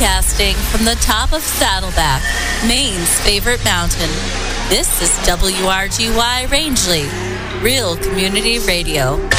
Broadcasting from the top of Saddleback, Maine's favorite mountain. This is WRGY Rangeley, Real Community Radio.